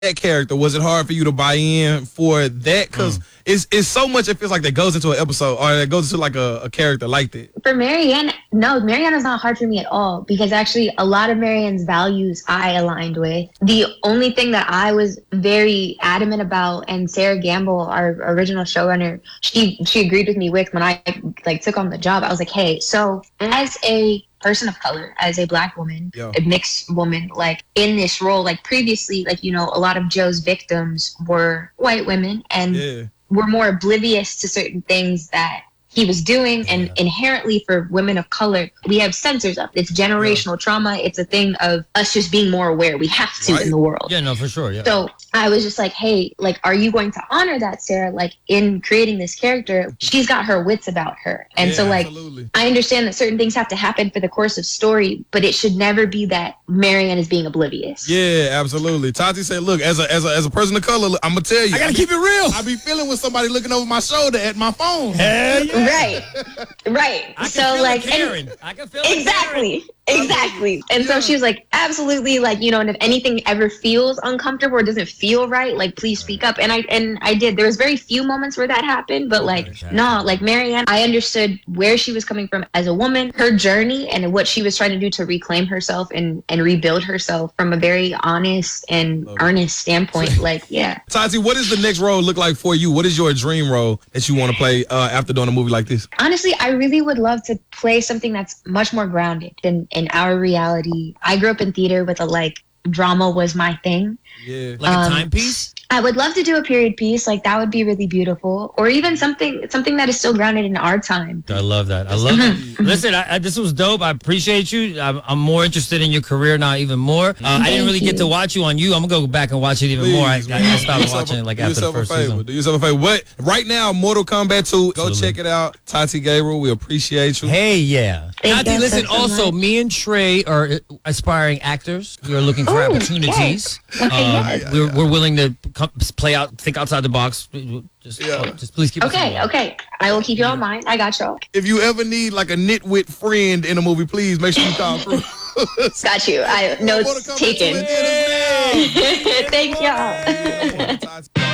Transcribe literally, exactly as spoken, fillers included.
that character, was it hard for you to buy in for that? Because mm. it's it's so much. It feels like that goes into an episode or that goes into like a, a character like that. For Marianne, no, Marianne is not hard for me at all because actually a lot of Marianne's values I aligned with. The only thing that I was very adamant about, and Sarah Gamble, our original showrunner, she she agreed with me with when I like took on the job. I was like, hey, so as a person of color, as a black woman, Yo. a mixed woman, like in this role, like previously, like, you know, a lot of Joe's victims were white women and yeah. were more oblivious to certain things that he was doing. And yeah. inherently for women of color, we have censors up. It's generational yeah. trauma. It's a thing of us just being more aware. We have to right. in the world. Yeah, no, for sure. Yeah. So I was just like, hey, like, are you going to honor that, Sarah? Like, in creating this character, she's got her wits about her. And yeah, so, like, absolutely. I understand that certain things have to happen for the course of story, but it should never be that Marianne is being oblivious. Yeah, absolutely. Tati said, look, as a as a, as a person of color, I'm going to tell you. I got to keep it real. I be feeling with somebody looking over my shoulder at my phone. Hell yeah. Right. Right. I so, can feel like, Karen. I can feel exactly. Exactly. And yeah. so she was like, absolutely, like, you know, and if anything ever feels uncomfortable or doesn't feel right, like, please speak up. And I and I did. There was very few moments where that happened, but like, exactly. no, like Marianne, I understood where she was coming from as a woman, her journey and what she was trying to do to reclaim herself and, and rebuild herself from a very honest and Love earnest it. standpoint. Like, yeah. Tati, what does the next role look like for you? What is your dream role that you want to play uh, after doing a movie like this? Honestly, I really would love to play something that's much more grounded than in our reality. I grew up in theater with a like drama was my thing. Yeah. Like um, a timepiece? I would love to do a period piece. Like that would be really beautiful. Or even something something that is still grounded in our time. I love that. I love it. Listen, I, I, this was dope. I appreciate you. I'm, I'm more interested in your career now, even more. Uh, I didn't really you. get to watch you on you. I'm going to go back and watch it even Please, more. I, I, I stopped do watching it like do after the first a favor. season. Do yourself a favor. What, right now, Mortal Kombat two, go Absolutely. check it out. Tati Gabriel, we appreciate you. Hey, yeah. Thank Tati, listen, so also, much. me and Trey are aspiring actors. We are looking for Ooh, opportunities. Okay, um, yes. we're, we're willing to come, play out, think outside the box. Just, Yeah. oh, just please keep us in Okay, mind. okay. I will keep you in mind. I got y'all. If you ever need like a nitwit friend in a movie, please make sure you call through. Got you. I notes taken. Hey. Thank y'all.